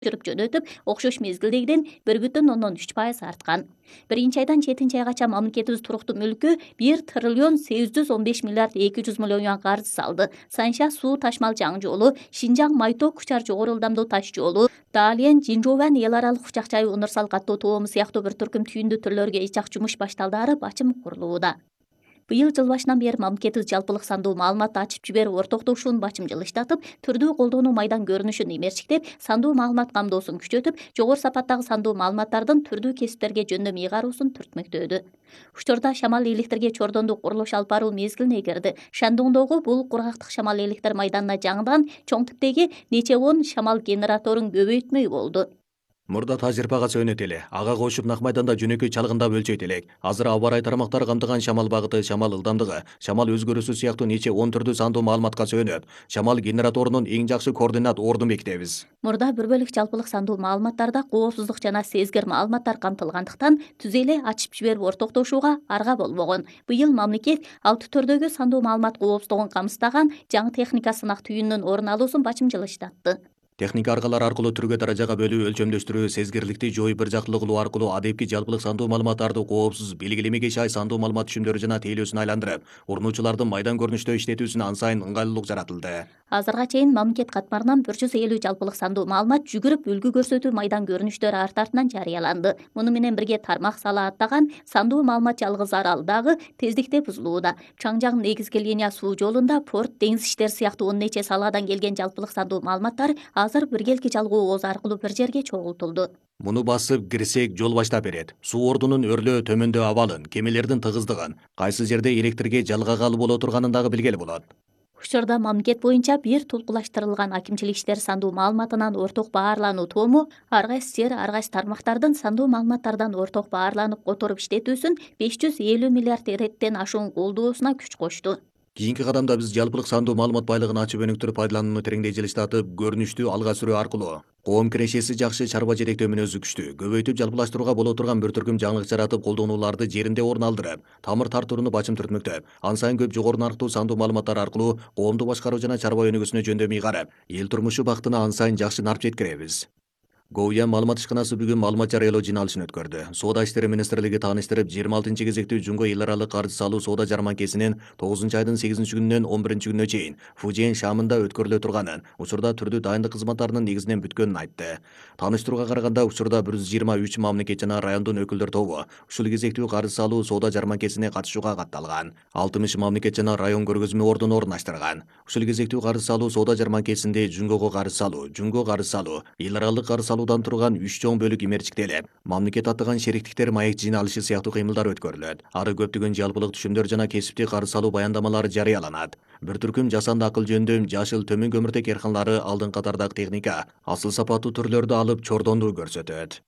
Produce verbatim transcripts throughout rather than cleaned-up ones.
жүрүп жөнөтүп, окшош мезгилдегиден бир бүтүн ондон үч пайыз арткан. Биринчи айдан жетинчи айгача мамлекетибиз туруктуу мүлккө бир триллион сегиз жүз он беш миллиард эки жүз миллион юан карыз салды. Санша суу ташмал жаң жолу, Шинжаң Майток Кучар жогору ылдамдуу таш жолу, Далиен Жинжован эл аралык учак жайы универсал каттоо тоому сыяктуу бир түркүм түйүндүү түрлөргө ичак жумуш башталды ары бачым курулууда. Быйыл жыл башынан бери мамлекетибиз жалпылык сандуу маалыматты ачып жиберип ортоктошуун бачым жылыштатып, түрдүү колдоону майдан көрүнүшүн эмерчиктеп, сандуу маалымат камдоосун күчөтүп, жогору сапаттагы сандуу маалыматтардын түрдүү кесиптерге жөндөм ыйгаруусун түртмөктөөдү. Учурда шамал электирге чордондуу курулуш алып баруу мезгилине кирди. Шандоңдогу бул кургактык шамал электр майданына жаңыдан чоң типтеги нече он шамал генераторун көбөйтмөй болду. Мурда тажрыйбага сөнөт эле, ага кошуп нак майданда жөнөкөй чалгындап өлчөйт элек. Азыр аба ырай тармактары камтыган шамал багыты, шамал ылдамдыгы, шамал өзгөрүүсү сыяктуу нече он түрдүү сандуу маалыматка сөнөп, шамал генераторунун эң жакшы координат ордун бекитебиз. Мурда бир бөлүк жалпылык сандуу маалыматтарда коопсуздук жана сезгир маалыматтар камтылгандыктан түз эле ачып жиберип ортоктошууга арга болбогон. Быйыл мамлекет алты төрдөгү сандуу маалымат коопсуздугун камсыздаган жаңы техника сынак түйүнүнүн орун алуусун бачым жылыштатты. Техника аргалар аркылуу түргө даражага бөлүү, өлчөмдөштүрүү, сезгирликти жоюп бир жактылык кылуу аркылуу адепки жалпылык сандуу маалыматтарды коопсуз, белгилемеге шай сандуу маалымат түшүмдөрү жана тейлөөсүн айландырып, урунуучулардын майдан көрүнүштө иштетүүсүнө ан сайын ыңгайлуулук жаратылды. Азырга чейин мамлекет катмарынан бир жүз элүү жалпылык сандуу маалымат жүгүрүп үлгү көрсөтүү майдан көрүнүштөрү арт артынан жарыяланды. Муну менен бирге тармак сала аттаган сандуу маалымат жалгыз арал дагы тездикте бузулууда. Чаңжаң негизги линия суу жолунда порт, деңиз иштери сыяктуу он нече саладан келген жалпылык сандуу маалыматтар азыр биргелки жалгоо ооз аркылуу бир жерге чогултулду. Муну басып кирсек жол баштап берет. Суу ордунун өрлөө төмөндөө абалын, кемелердин тыгыздыгын, кайсы жерде электрге жалгагалы боло турганын дагы билгеле болот. Учурда мамлекет боюнча бир тулкулаштырылган акимчилик иштер сандуу маалыматынан орток баарлануу тому ар кайсы жер, ар кайсы тармактардын сандуу маалыматтардан орток баарланып которуп иштетүүсүн беш жүз элүү миллиард эреттен ашуун колдоосуна күч кошту. Кийинки кадамда биз жалпылык сандуу маалымат байлыгын ачып өнүктүрүп пайдаланууну тереңдей жылыштатып, көрүнүштү алга сүрүү аркылуу коом кирешеси жакшы чарба жетектөө мүнөзү күчтүү, көбөйтүп жалпылаштырууга боло турган бир түркүм жаңылык жаратып, колдонууларды жеринде орун алдырып, тамыр тартууну бачым түртмөктөп, ан сайын көп жогору нарктуу сандуу маалыматтар аркылуу коомду башкаруу жана чарба өнүгүүсүнө жөндөм ыйгарып, эл турмушу бактына ан сайын жакшы нарп жеткиребиз. Говия маалымат ишканасы бүгүн маалымат жарыялоо жыйналышын өткөрдү. Соода иштери министрлиги тааныштырып, жыйырма алтынчы кезектүү Жунго эл аралык карыз салуу соода жарманкесинин тогузунчу айдын сегизинчи күнүнөн он биринчи күнүнө чейин Фужиен шаамында өткөрүлө турганын, учурда түрдүү дайындык кызматтарынын негизинен бүткөнүн айтты. Тааныштырууга караганда, учурда бир жүз жыйырма үч мамлекет жана райондун өкүлдөр тобу ушул кезектүү карыз салуу соода жарманкесине катышууга катталган. алтымыш мамлекет жана район көргөзмө ордун орундаштырган. Ушул кезектүү карыз салуу соода жарманкесинде Жунгого карыз салуу, Жунго карыз салуу, эл аралык карыз салуу турган үч чоң бөлүк имерчиктелип, мамлекет аттаган шериктиктер маек жыйналышы сыяктуу кыймылдар өткөрүлөт. Ары көптөгөн жалпылык түшүмдөр жана кесиптик карыз салуу баяндамалары жарыяланат. Бир түркүм жасанды акыл жөндөм, жашыл төмөн көмүртек эрканлары алдын катардагы техника асыл сапаттуу түрлөрдү алып чордондуу көрсөтөт.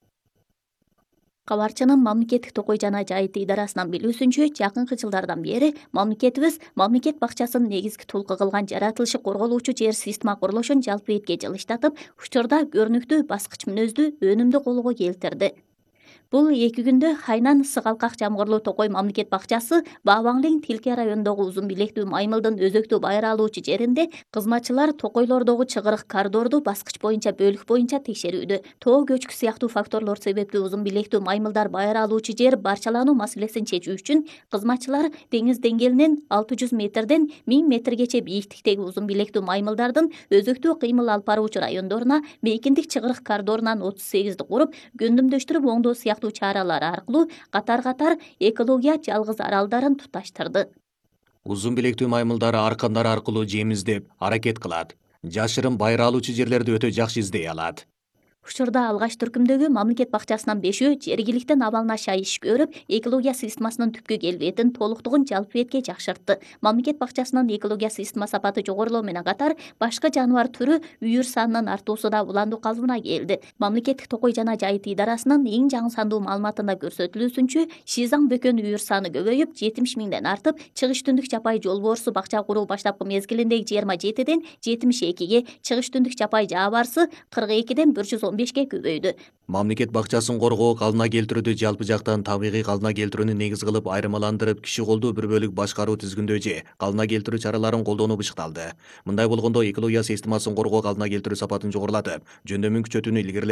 Кабарчынын мамлекеттик токой жана жайыт идарасынан билүүсүнчө, жакынкы жылдардан бери мамлекетибиз мамлекет бакчасын негизги тулкы кылган жаратылышы корголуучу жер система курулушун жалпы этке жылыштатып, учурда көрүнүктүү баскыч мүнөздүү өнүмдү колго келтирди. Бул эки күндө Хайнан Сыгалкак жамгырлуу токой мамлекет бакчасы Баабаңлиң Тилке районундогу узун билектүү маймылдын өзөктүү байыр алуучу жеринде кызматчылар токойлордогу чыгырык коридорду баскыч боюнча бөлүк боюнча текшерүүдө. Тоо көчкү сыяктуу факторлор себептүү узун билектүү маймылдар байыр алуучу жер барчалануу маселесин чечүү үчүн кызматчылар деңиз деңгээлинен алты жүз метрден миң метргече бийиктиктеги узун билектүү маймылдардын өзөктүү кыймыл алып баруучу райондоруна мейкиндик чыгырык коридорунан отуз сегизди куруп, гөндүмдөштүрүп оңдоо сыяктуу чаралар аркылуу катар-катар экология жалгыз аралдарын туташтырды. Узун билектүү маймылдар аркандар аркылуу жем издеп, аракет кылат. Жашырын байыр алуучу жерлерди өтө жакшы издей алат. Учурда алгач түркүмдөгү мамлекет бакчасынан бешөө жергиликтин абалына шай иш көрүп, экология системасынын түпкү келбетин, толуктугун жалпы этке жакшыртты. Мамлекет бакчасынын экология система сапаты жогорулоо менен катар, башка жаныбар түрү үйүр санынын артуусу да уландуу калыбына келди. Мамлекеттик токой жана жайыт идарасынын эң жаңы сандуу маалыматында көрсөтүлүүсүнчө, Шизаң бөкөн үйүр саны көбөйүп, жетимиш миңден артып, чыгыш түндүк жапай жол боорусу бакча куруу баштапкы мезгилиндеги жыйырма жетиден жетимиш экиге, чыгыш түндүк жапай жаа барысы кырк экиден бир жүз он он бешке көбөйдү. Мамлекет бакчасын коргоо, калына келтирүүдү жалпы жактан табигый калына келтирүүнү негиз кылып айырмаландырып, киши колдуу бір бөлүк башкаруу түзгүндө же калына келтирүү чараларын колдонуу бышыкталды. Мындай болгондо экология системасын коргоо калына келтирүү сапатын жогорулатып, жөндөмүн күчөтүүнү илгерилетет.